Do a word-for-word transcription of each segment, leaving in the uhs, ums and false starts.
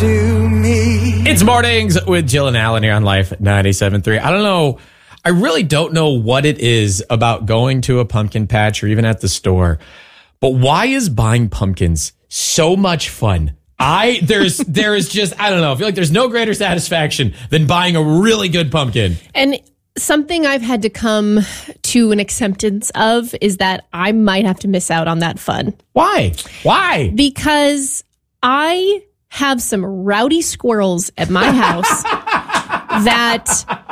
to me. It's Mornings with Jill and Alan here on Life ninety-seven point three. I don't know. I really don't know what it is about going to a pumpkin patch or even at the store. But why is buying pumpkins so much fun? I there's there is just I don't know. I feel like there's no greater satisfaction than buying a really good pumpkin. And something I've had to come to an acceptance of is that I might have to miss out on that fun. Why? Why? Because I have some rowdy squirrels at my house that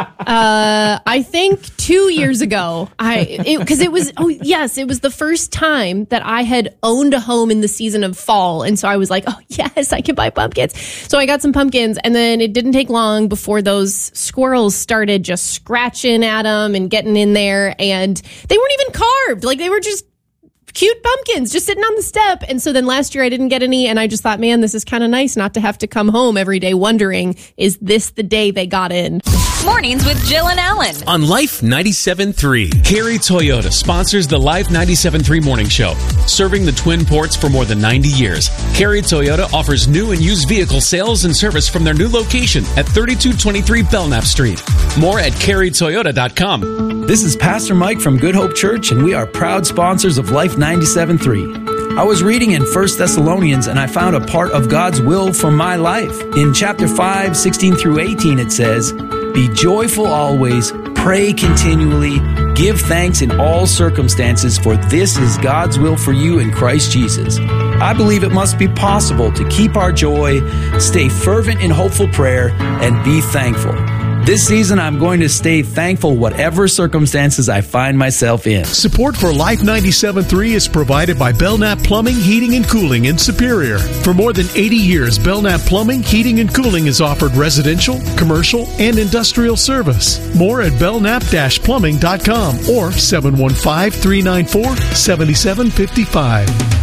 uh, I think two years ago, I because it, it was, oh, yes, it was the first time that I had owned a home in the season of fall. And so I was like, oh, yes, I can buy pumpkins. So I got some pumpkins, and then it didn't take long before those squirrels started just scratching at them and getting in there. And they weren't even carved. Like, they were just cute pumpkins just sitting on the step. And so then last year I didn't get any, and I just thought, man, this is kind of nice not to have to come home every day wondering, is this the day they got in? Mornings with Jill and Alan on Life ninety-seven point three. Carey Toyota sponsors the Life ninety-seven point three morning show. Serving the Twin Ports for more than ninety years, Carey Toyota offers new and used vehicle sales and service from their new location at thirty-two twenty-three Belknap Street. More at carey toyota dot com. This is Pastor Mike from Good Hope Church, and we are proud sponsors of Life ninety-seven point three. I was reading in First Thessalonians, and I found a part of God's will for my life. In chapter five, sixteen through eighteen, it says, "Be joyful always, pray continually, give thanks in all circumstances, for this is God's will for you in Christ Jesus." I believe it must be possible to keep our joy, stay fervent in hopeful prayer, and be thankful. This season, I'm going to stay thankful whatever circumstances I find myself in. Support for Life ninety-seven point three is provided by Belknap Plumbing, Heating, and Cooling in Superior. For more than eighty years, Belknap Plumbing, Heating, and Cooling has offered residential, commercial, and industrial service. More at belknap dash plumbing dot com or seven one five, three nine four, seven seven five five.